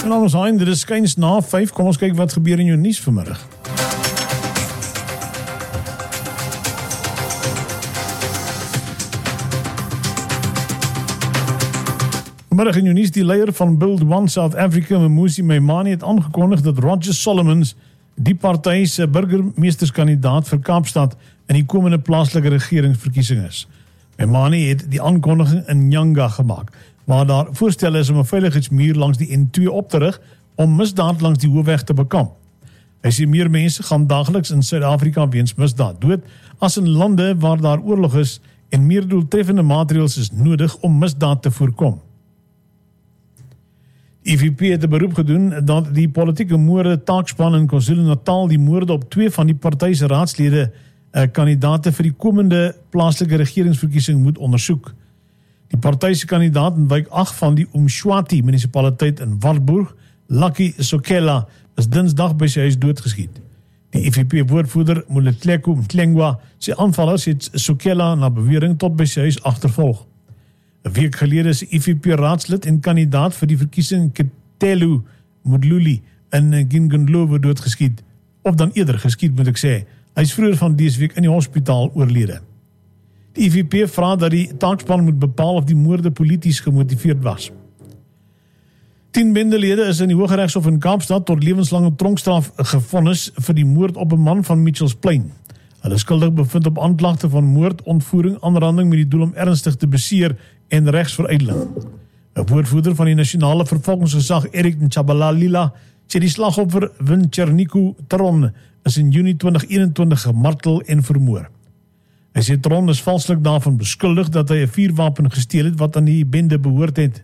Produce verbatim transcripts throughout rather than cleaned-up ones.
En dan ons Hein, dit is skuins na vyf, kom ons kyk wat gebeur in jou nuus vanmiddag. Vanmiddag in jou nuus, die leier van Build One South Africa, Mmusi Maimane, het aangekondig dat Roger Solomons die party se burgemeesterskandidaat vir Kaapstad in die komende plaaslike regeringsverkiesing is. Maimane het die aankondiging in Nyanga gemaak, waar daar voorstel is om 'n veiligheidsmuur langs die N twee op te rig om misdaad langs die hoofweg te bekamp. Hy sê meer mense gaan daagliks in Suid-Afrika weens misdaad dood as in lande waar daar oorlog is en meer doeltreffende maatreëls is nodig om misdaad te voorkom. E V P het 'n beroep gedoen dat die politieke moorde taakspan in KwaZulu-Natal die moorde op twee van die party se raadslede uh, kandidate vir die komende plaaslike regeringsverkiesing moet ondersoek. Die party se kandidaat in wijk agt van die Umshwati munisipaliteit in Wartburg, Lucky Sokela, is dinsdag by sy huis doodgeskiet. Die E V P-woordvoerder Moletleko Mtlengwa sê aanvallers het Sokela na bewering tot by sy huis agtervolg. 'n Week gelede is E V P-raadslid en kandidaat vir die verkiesing Ketelu Mudluli in Gingandlowe doodgeskiet, of dan eerder geskiet moet ek sê. Hy is vroeër van dese week in die hospitaal oorlede. Die E V P vra dat die taakspan moet bepaal of die moorde polities gemotiveerd was. Tien bendelede is in die Hooggeregshof in Kaapstad tot lewenslange tronkstraf gevonnis vir die moord op 'n man van Mitchells Plain. Hulle is skuldig bevind op aanklagte van moord, ontvoering, aanranding met die doel om ernstig te beseer en regsveruideling. 'n Woordvoerder van die nasionale vervolgingsgesag, Eric Ntshabalalila, sê die slagoffer Wincherniku Tron is in Junie twintig eenentwintig gemartel en vermoor. Hy sê Tron is valslik daarvan beskuldig dat hy 'n vuurwapen gesteel het wat aan die bende behoort het.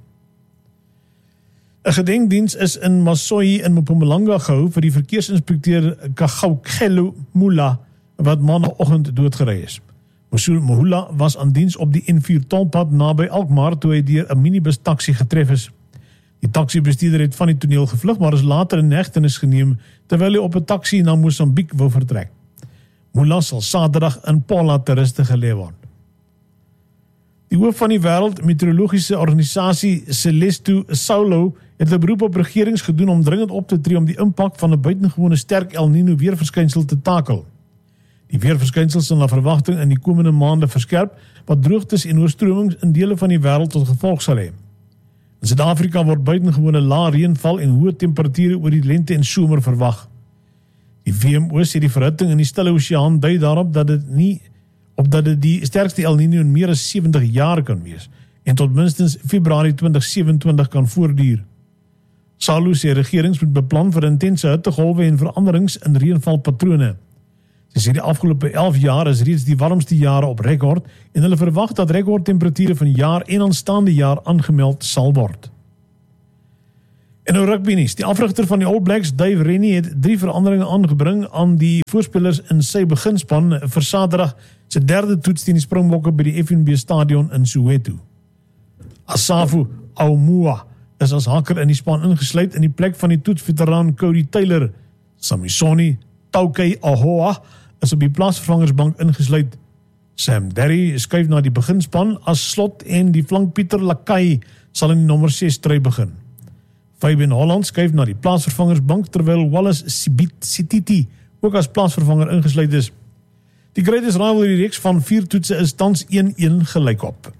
'n Gedenkdiens is in Masoyi in Mpumalanga gehou vir die verkeersinspekteur Kagaukelo Mula wat maandagoggend doodgery is. Mula was aan diens op die N vier tolpad naby Alkmaar toe hy deur 'n minibus taxi getref is. Die taxibestuurder het van die toneel gevlug, maar is later in hegtenis geneem terwyl hy op 'n taxi na Mosambiek wou vertrek. Mula sal Saterdag in Paula ter ruste gelê word. Die hoof van die Wêreld Meteorologiese Organisasie, Celeste Saulo, het 'n beroep op regerings gedoen om dringend op te tree om die impak van 'n buitengewone sterk El Niño weerverskynsel te takel. Die weerverskynsel sal na verwagting in die komende maande verskerp, wat droogtes en oorstromings in dele van die wêreld tot gevolg sal hê. In Suid-Afrika word buitengewone lae reënval en hoë temperature oor die lente en somer verwag. Die W M O sê die verhitting in die Stille Oseaan dui daarop dat dit nie op dat dit die sterkste El Niño in meer as sewentig jaar kan wees en tot minstens Februarie twintig sewenentwintig kan voortduur. Salu sê regerings moet beplan vir intense hittegolwe en veranderings in reënvalpatrone. Sy sê die afgelope elf jaar is reeds die warmste jare op rekord en hulle verwag dat rekordtemperature van jaar en aanstaande jaar aangemeld sal word. En nou rugby nuus. Die afrigter van die All Blacks, Dave Rennie, het drie veranderinge aangebring aan die voorspelers in sy beginspan vir Saterdag se derde toets teen die Springbokke by die F N B Stadion in Soweto. Asafu Aumua is as hakker in die span ingesluit in die plek van die toetsveteraan Cody Taylor. Samisoni Taukei Ahoa is op die plaasvervangersbank ingesluit. Sam Derry skuif na die beginspan as slot en die flank Pieter Lakai sal in die nommer ses stry begin. Fabian Holland skuif na die plaasvervangersbank terwyl Wallace Sititi ook as plaasvervanger ingesluit is. Die Greatest Rivalry reeks van vier toetse is tans een een gelyk op.